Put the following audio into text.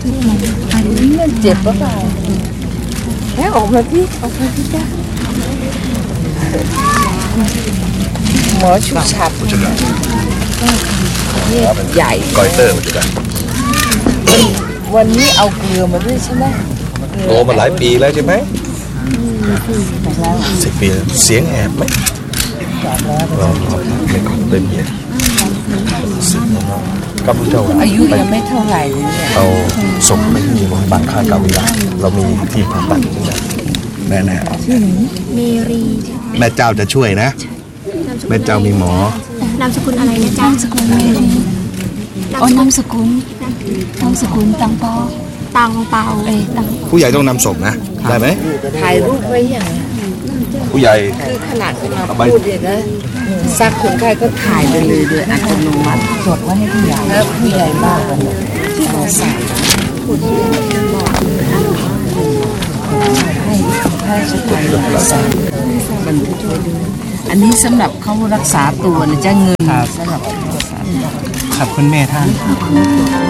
อันนี้มันเจ็บปะเปล่าแล้วออกมาที่จ้าหมอชุบฉับเนี่ยใหญ่กอยเตอร์จุกันวันนี้เอาเกลือมาด้วยใช่ไหมโตมาหลายปีแล้วใช่ไหม10 ปีเสียงแหบไหมเราไม่ขอเต็มเยอะกับผู้เจ้าอายุยังไม่เท่าไหร่เลยเนี่ยเราส่งไปที่โรงพยาบาลค่ากาวิลาเรามีที่ผ่าตัดแน่เมรีแม่เจ้าจะช่วยนะแม่เจ้ามีหมอนามสกุลอะไรนะจ๊ะนามสกุลเมรีนามสกุลตังเปาผู้ใหญ่ต้องนำศพนะได้ไหมถ่ายรูปไว้อย่างผู้ใหญ่คือขนาดมาพูดเลยนะซักคนไข้ก็ถ่ายไปเลยโดยอัตโนมัติจดไว้ให้ผู้ใหญ่แล้วผู้ใหญ่บ้านที่เราใส่ให้สุขภาพใส่บันทึกไว้ด้วยอันนี้สำหรับเขารักษาตัวนะจะเงินสำหรับขอบคุณแม่ท่าน